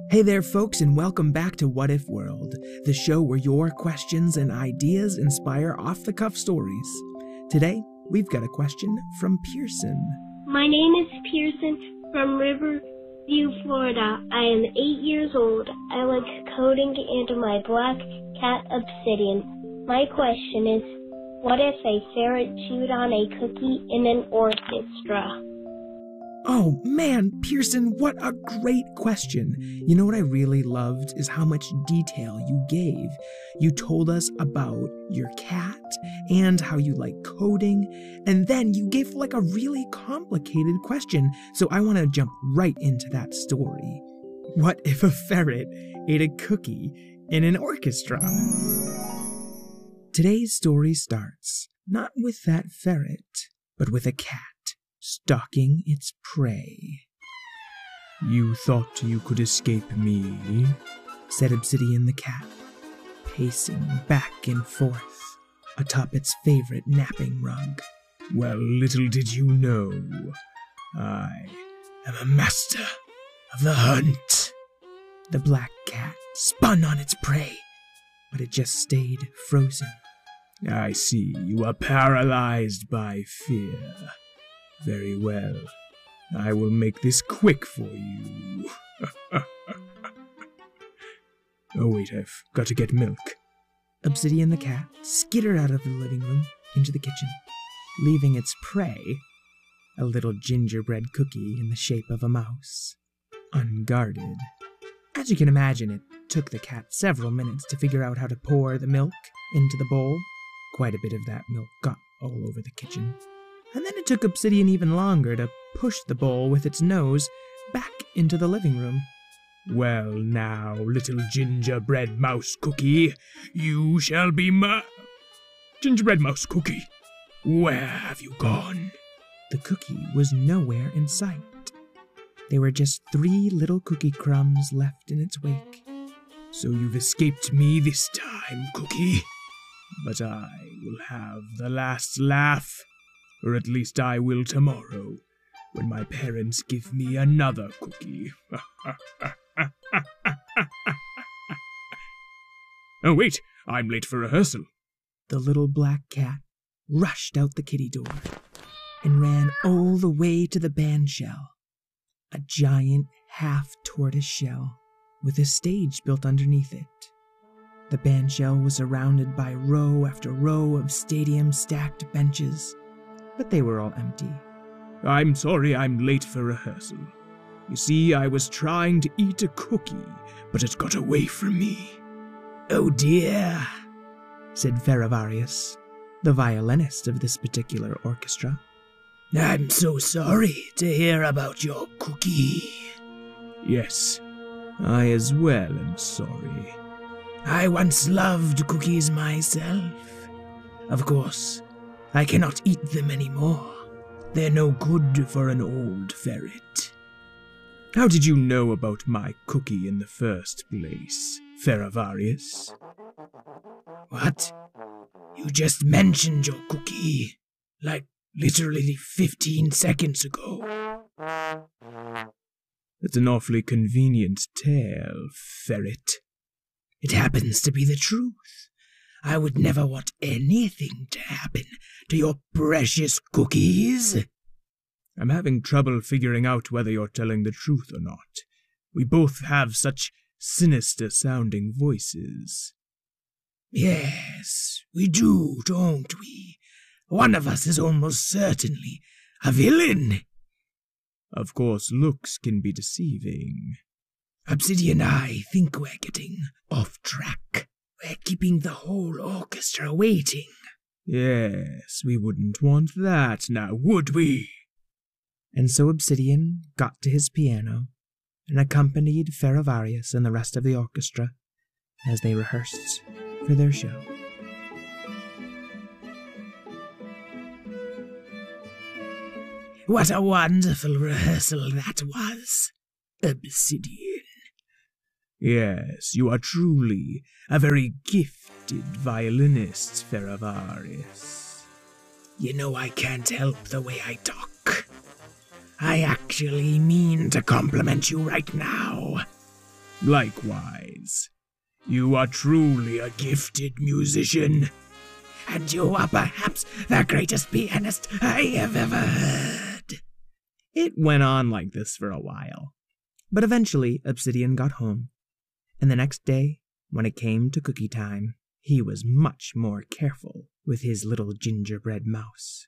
Hey there, folks, and welcome back to What If World, the show where your questions and ideas inspire off-the-cuff stories. Today, we've got a question from Pearson. My name is Pearson from Riverview, Florida. I am 8 years old. I like coding and my black cat Obsidian. My question is, what if a ferret chewed on a cookie in an orchestra? Oh man, Pearson, what a great question. You know what I really loved is how much detail you gave. You told us about your cat and how you like coding, and then you gave like a really complicated question, so I want to jump right into that story. What if a ferret ate a cookie in an orchestra? Today's story starts not with that ferret, but with a cat stalking its prey. "You thought you could escape me," said Obsidian the cat, pacing back and forth atop its favorite napping rug. "Well, little did you know, I am a master of the hunt." The black cat spun on its prey, but it just stayed frozen. "I see you are paralyzed by fear. Very well. I will make this quick for you." Oh wait, I've got to get milk. Obsidian the cat skittered out of the living room into the kitchen, leaving its prey, a little gingerbread cookie in the shape of a mouse, unguarded. As you can imagine, it took the cat several minutes to figure out how to pour the milk into the bowl. Quite a bit of that milk got all over the kitchen. And then it took Obsidian even longer to push the bowl with its nose back into the living room. "Well now, little gingerbread mouse cookie, you shall be my... Gingerbread mouse cookie, where have you gone?" The cookie was nowhere in sight. There were just 3 little cookie crumbs left in its wake. "So you've escaped me this time, cookie. But I will have the last laugh. Or at least I will tomorrow, when my parents give me another cookie." "Oh wait, I'm late for rehearsal." The little black cat rushed out the kitty door and ran all the way to the band shell, a giant half-tortoise shell with a stage built underneath it. The band shell was surrounded by row after row of stadium-stacked benches, but they were all empty. "I'm sorry I'm late for rehearsal. You see, I was trying to eat a cookie, but it got away from me." "Oh dear," said Feravarius, the violinist of this particular orchestra. "I'm so sorry to hear about your cookie." "Yes, I as well am sorry. I once loved cookies myself. Of course, I cannot eat them anymore. They're no good for an old ferret." "How did you know about my cookie in the first place, Feravarius?" "What? You just mentioned your cookie, like literally 15 seconds ago." "That's an awfully convenient tale, ferret." "It happens to be the truth. I would never want anything to happen to your precious cookies." "I'm having trouble figuring out whether you're telling the truth or not. We both have such sinister-sounding voices." "Yes, we do, don't we? One of us is almost certainly a villain." "Of course, looks can be deceiving." "Obsidian and I think we're getting off track. We're keeping the whole orchestra waiting." "Yes, we wouldn't want that now, would we?" And so Obsidian got to his piano and accompanied Feravarius and the rest of the orchestra as they rehearsed for their show. "What a wonderful rehearsal that was, Obsidian." "Yes, you are truly a very gifted violinist, Feravarius." "You know I can't help the way I talk. I actually mean to compliment you right now. Likewise. You are truly a gifted musician. And you are perhaps the greatest pianist I have ever heard. It went on like this for a while. But eventually, Obsidian got home. And the next day, when it came to cookie time, he was much more careful with his little gingerbread mouse.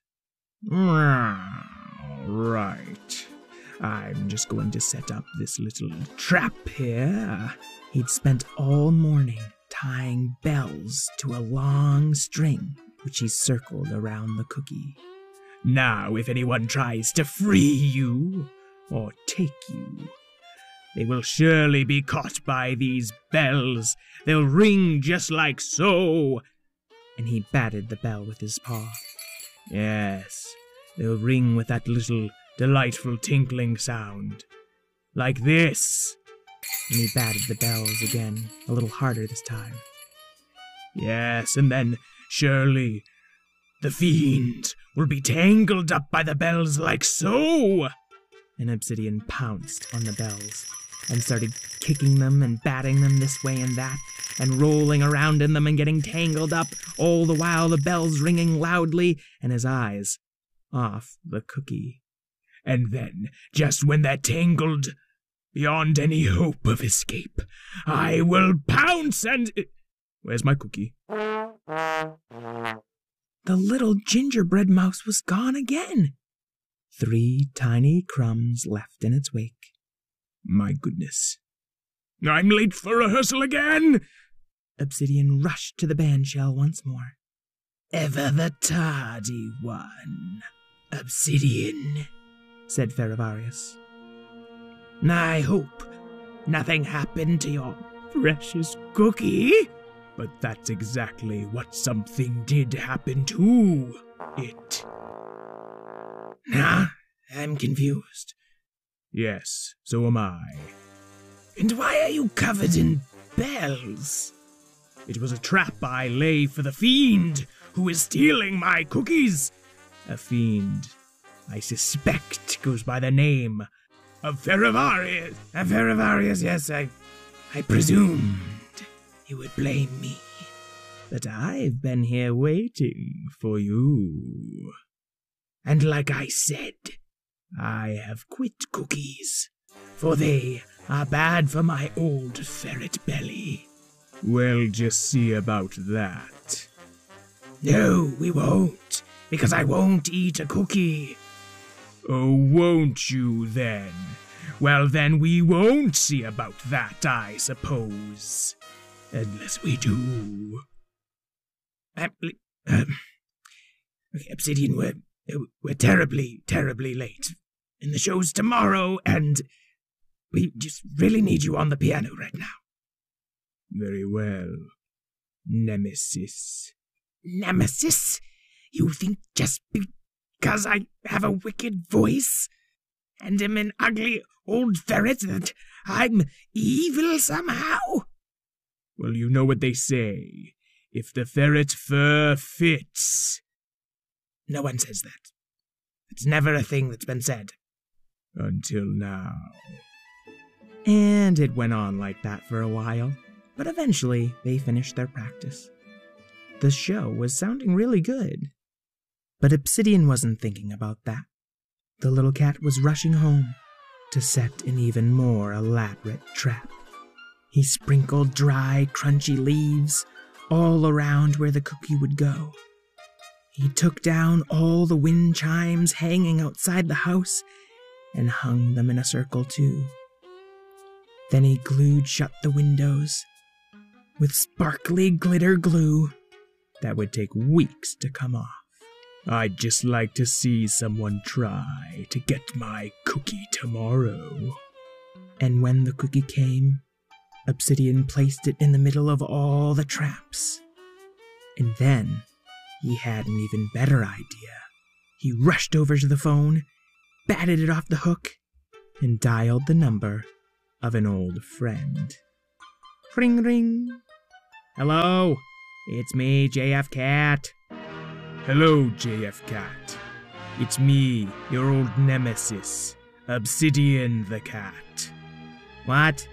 Right. I'm just going to set up this little trap here. He'd spent all morning tying bells to a long string, which he circled around the cookie. Now, if anyone tries to free you or take you, they will surely be caught by these bells. They'll ring just like so. And he batted the bell with his paw. Yes, they'll ring with that little delightful tinkling sound. Like this. And he batted the bells again, a little harder this time. Yes, and then surely the fiend will be tangled up by the bells like so. And Obsidian pounced on the bells and started kicking them and batting them this way and that, and rolling around in them and getting tangled up, all the while the bells ringing loudly, and his eyes off the cookie. And then, just when they're tangled beyond any hope of escape, I will pounce and... Where's my cookie? The little gingerbread mouse was gone again. 3 tiny crumbs left in its wake. My goodness. I'm late for rehearsal again! Obsidian rushed to the bandshell once more. Ever the tardy one, Obsidian, said Ferrivarius. I hope nothing happened to your precious cookie. But that's exactly what something did happen to it. I'm confused. Yes, so am I. And why are you covered in bells? It was a trap I lay for the fiend who is stealing my cookies. A fiend I suspect goes by the name of Ferrivarius. Ferrivarius, yes, I presumed you would blame me. But I've been here waiting for you. And like I said, I have quit cookies, for they are bad for my old ferret belly. We'll just see about that. No, we won't, because I won't eat a cookie. Oh, won't you then? Well, then we won't see about that, I suppose. Unless we do. Okay, Obsidian, we're terribly, terribly late. And the show's tomorrow, and we just really need you on the piano right now. Very well, Nemesis. Nemesis? You think just because I have a wicked voice and am an ugly old ferret that I'm evil somehow? Well, you know what they say. If the ferret fur fits. No one says that. It's never a thing that's been said. Until now. And it went on like that for a while, but eventually they finished their practice. The show was sounding really good. But Obsidian wasn't thinking about that. The little cat was rushing home to set an even more elaborate trap. He sprinkled dry, crunchy leaves all around where the cookie would go. He took down all the wind chimes hanging outside the house and hung them in a circle too. Then he glued shut the windows with sparkly glitter glue that would take weeks to come off. I'd just like to see someone try to get my cookie tomorrow. And when the cookie came, Obsidian placed it in the middle of all the traps. And then he had an even better idea. He rushed over to the phone, batted it off the hook, and dialed the number of an old friend. Ring, ring. Hello, it's me, JF Cat. Hello, JF Cat. It's me, your old nemesis, Obsidian the Cat. What?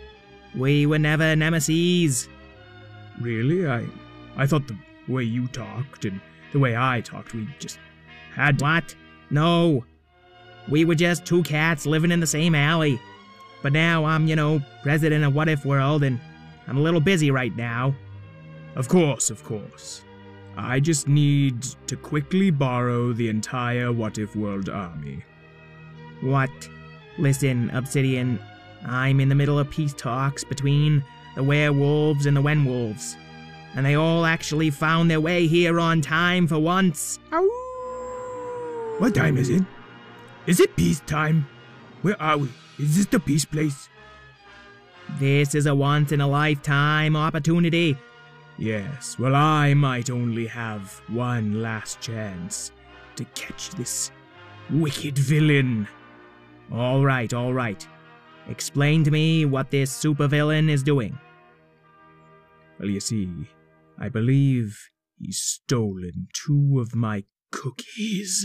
We were never nemesis. Really? I thought the way you talked and the way I talked, we just had to... What? No. We were just two cats living in the same alley. But now I'm, president of What If World, and I'm a little busy right now. Of course. I just need to quickly borrow the entire What If World army. What? Listen, Obsidian, I'm in the middle of peace talks between the werewolves and the wenwolves. And they all actually found their way here on time for once. Ow! What time is it? Is it peace time? Where are we? Is this the peace place? This is a once-in-a-lifetime opportunity. Yes, well, I might only have one last chance to catch this wicked villain. All right. Explain to me what this supervillain is doing. Well, you see, I believe he's stolen 2 of my cookies.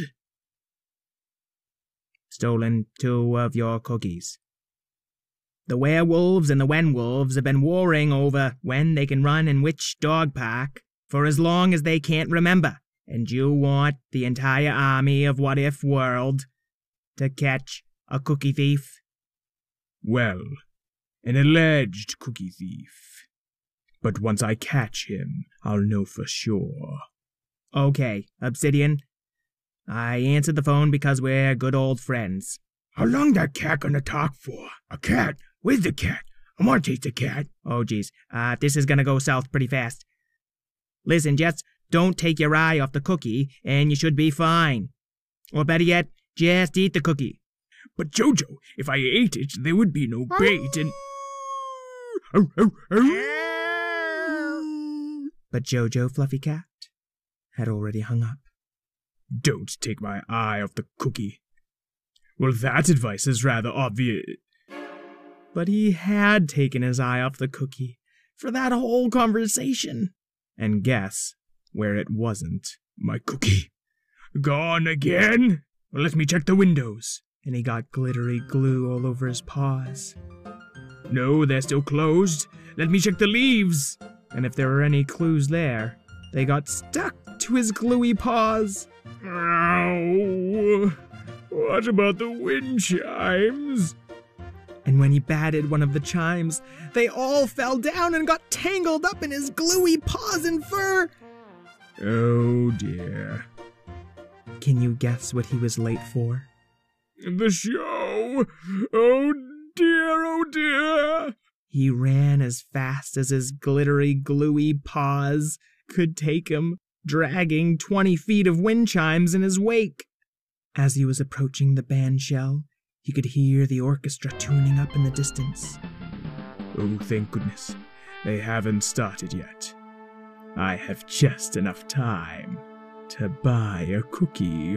Stolen 2 of your cookies. The werewolves and the wenwolves have been warring over when they can run in which dog park for as long as they can't remember, and you want the entire army of What If World to catch a cookie thief? Well, an alleged cookie thief. But once I catch him, I'll know for sure. Okay, Obsidian. I answered the phone because we're good old friends. How long that cat gonna talk for? A cat? Where's the cat? I want to taste the cat. Oh, geez. This is gonna go south pretty fast. Listen, just don't take your eye off the cookie, and you should be fine. Or better yet, just eat the cookie. But Jojo, if I ate it, there would be no bait and... But Jojo Fluffy Cat had already hung up. Don't take my eye off the cookie. Well, that advice is rather obvious. But he had taken his eye off the cookie for that whole conversation. And guess where it wasn't? My cookie. Gone again? Well, let me check the windows. And he got glittery glue all over his paws. No, they're still closed. Let me check the leaves. And if there were any clues there, they got stuck to his gluey paws. Ow! What about the wind chimes? And when he batted one of the chimes, they all fell down and got tangled up in his gluey paws and fur. Oh dear. Can you guess what he was late for? The show! Oh dear! He ran as fast as his glittery, gluey paws could take him, dragging 20 feet of wind chimes in his wake. As he was approaching the band shell, he could hear the orchestra tuning up in the distance. Oh, thank goodness. They haven't started yet. I have just enough time to buy a cookie.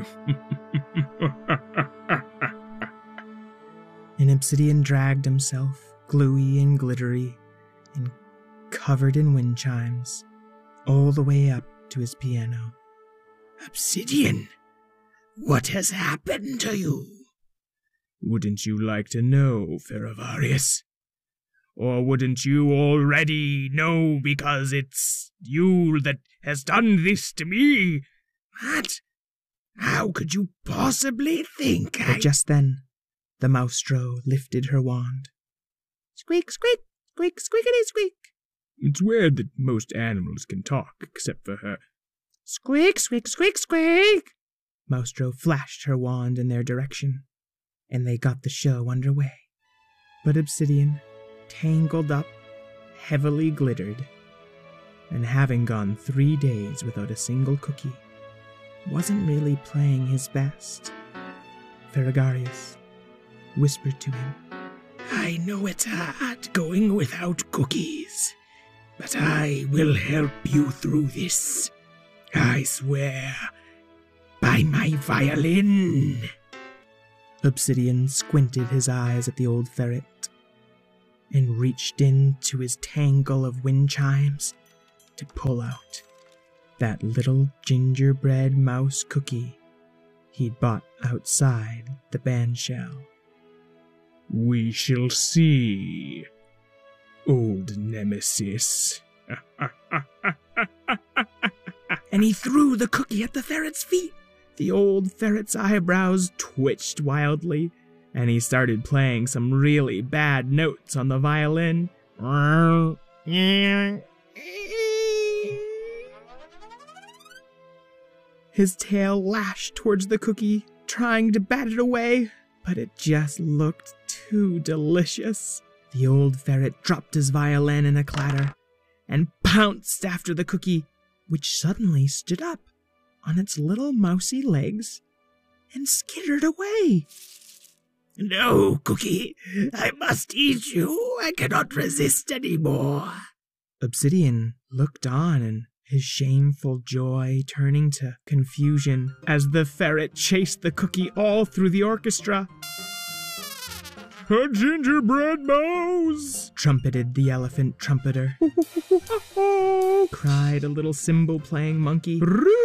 And Obsidian dragged himself, gluey and glittery, and covered in wind chimes, all the way up to his piano. Obsidian, what has happened to you? Wouldn't you like to know, Ferravarius? Or wouldn't you already know because it's you that has done this to me? What? How could you possibly think But just then, the Maestro lifted her wand. Squeak, squeak, squeak, squeakity, squeak. It's weird that most animals can talk, except for her. Squeak, squeak, squeak, squeak. Maestro flashed her wand in their direction, and they got the show underway. But Obsidian, tangled up, heavily glittered, and having gone 3 days without a single cookie, wasn't really playing his best. Ferragarius whispered to him, I know it's hard going without cookies, but I will help you through this. I swear, by my violin. Obsidian squinted his eyes at the old ferret and reached into his tangle of wind chimes to pull out that little gingerbread mouse cookie he'd bought outside the band shell. We shall see. old nemesis. And he threw the cookie at the ferret's feet. The old ferret's eyebrows twitched wildly, and he started playing some really bad notes on the violin. His tail lashed towards the cookie, trying to bat it away, but it just looked too delicious. The old ferret dropped his violin in a clatter and pounced after the cookie, which suddenly stood up on its little mousy legs and skittered away. No, Cookie, I must eat you. I cannot resist any more. Obsidian looked on, and his shameful joy turning to confusion as the ferret chased the cookie all through the orchestra. A gingerbread mouse! Trumpeted the elephant trumpeter. Cried a little cymbal-playing monkey.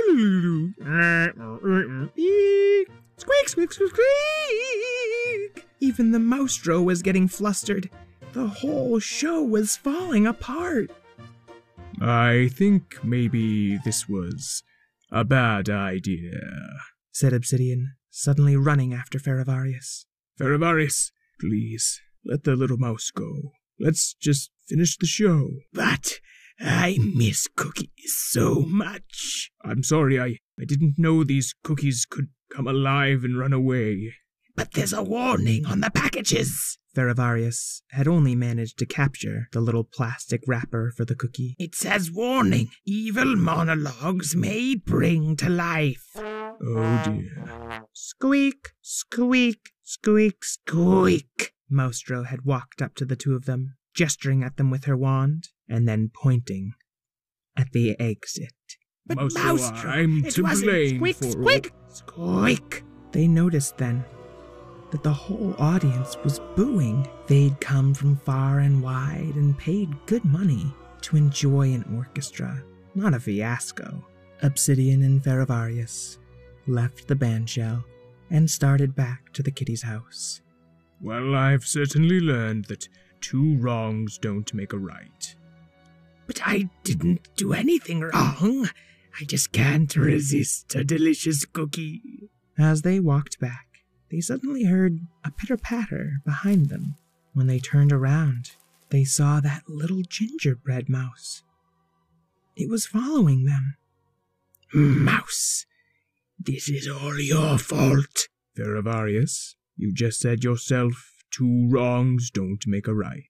Squeak, squeak, squeak, squeak! Even the maestro was getting flustered. The whole show was falling apart. I think maybe this was a bad idea, said Obsidian, suddenly running after Ferravarius. Ferravarius, please, let the little mouse go. Let's just finish the show. But I miss cookies so much. I'm sorry, I didn't know these cookies could come alive and run away. But there's a warning on the packages. Ferravarius had only managed to capture the little plastic wrapper for the cookie. It says, warning, evil monologues may bring to life. Oh dear. Squeak, squeak, squeak, squeak. Maestro had walked up to the two of them, gesturing at them with her wand, and then pointing at the exit. But Maestro, I'm to blame squeak, for squeak, squeak. They noticed then that the whole audience was booing. They'd come from far and wide and paid good money to enjoy an orchestra, not a fiasco. Obsidian and Ferravarius left the bandshell and started back to the kitty's house. Well, I've certainly learned that 2 wrongs don't make a right. But I didn't do anything wrong. I just can't resist a delicious cookie. As they walked back, they suddenly heard a pitter-patter behind them. When they turned around, they saw that little gingerbread mouse. It was following them. Mouse, this is all your fault. Ferravarius, you just said yourself 2 wrongs don't make a right.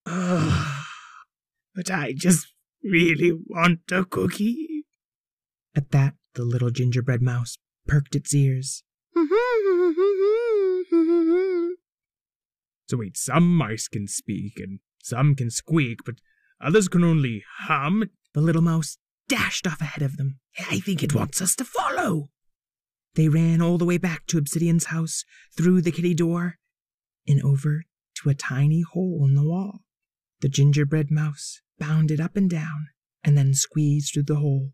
But I just really want a cookie. At that, the little gingerbread mouse perked its ears. So wait, some mice can speak and some can squeak, but others can only hum? The little mouse dashed off ahead of them. I think it wants us to follow. They ran all the way back to Obsidian's house, through the kitty door, and over to a tiny hole in the wall. The gingerbread mouse bounded up and down, and then squeezed through the hole.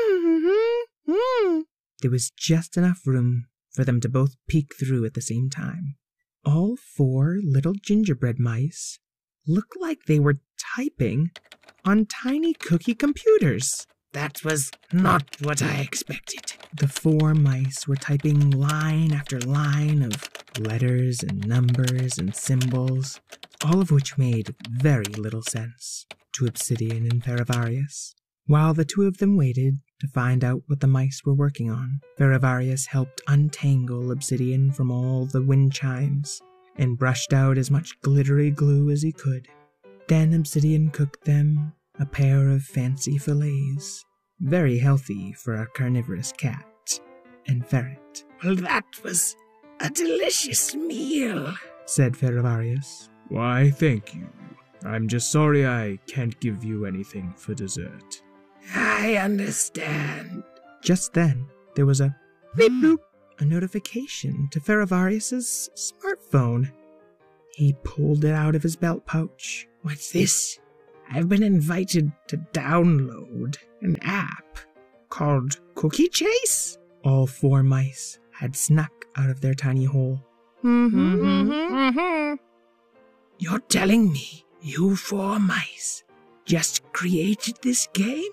There was just enough room for them to both peek through at the same time. All 4 little gingerbread mice looked like they were typing on tiny cookie computers. That was not what I expected. The 4 mice were typing line after line of letters and numbers and symbols, all of which made very little sense to Obsidian and Ferravarius. While the 2 of them waited to find out what the mice were working on, Ferravarius helped untangle Obsidian from all the wind chimes and brushed out as much glittery glue as he could. Then Obsidian cooked them a pair of fancy fillets, very healthy for a carnivorous cat and ferret. Well, that was a delicious meal, said Ferravarius. Why, thank you. I'm just sorry I can't give you anything for dessert. I understand. Just then, there was a beep boop, a notification to Ferravarius's smartphone. He pulled it out of his belt pouch. What's this? I've been invited to download an app called Cookie Chase? All 4 mice had snuck out of their tiny hole. You're telling me You 4 mice just created this game?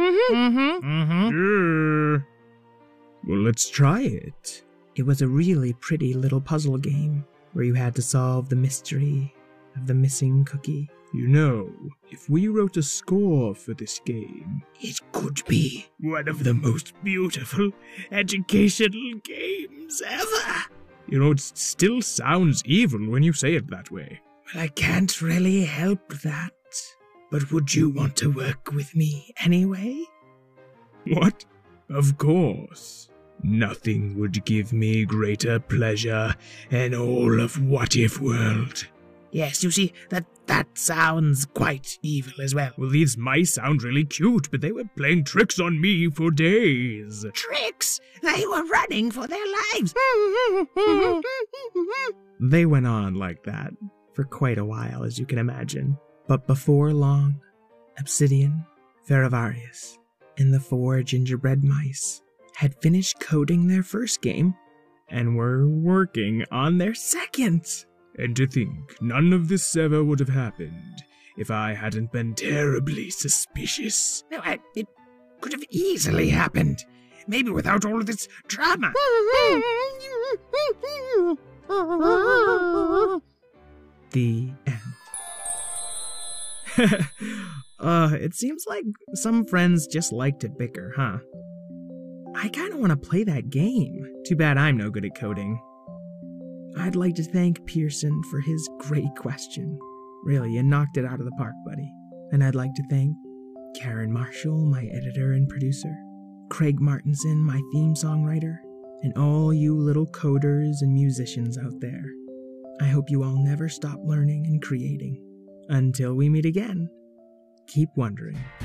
Sure. Well, let's try it. It was a really pretty little puzzle game where you had to solve the mystery of the missing cookie. You know, if we wrote a score for this game, It could be. one of the most beautiful educational games ever. You know, it still sounds evil when you say it that way. Well, I can't really help that. But would you want to work with me anyway? What? Of course. Nothing would give me greater pleasure in all of What If World. Yes, you see, that sounds quite evil as well. Well, these mice sound really cute, but they were playing tricks on me for days. Tricks! They were running for their lives! They went on like that for quite a while, as you can imagine. But before long, Obsidian, Feravarius, and the 4 gingerbread mice had finished coding their first game and were working on their second. And to think none of this ever would have happened if I hadn't been terribly suspicious. No, it could have easily happened. Maybe without all of this drama. The end. It seems like some friends just like to bicker, huh? I kind of want to play that game. Too bad I'm no good at coding. I'd like to thank Pearson for his great question. Really, you knocked it out of the park, buddy. And I'd like to thank Karen Marshall, my editor and producer, Craig Martinson, my theme songwriter, and all you little coders and musicians out there. I hope you all never stop learning and creating. Until we meet again, keep wondering.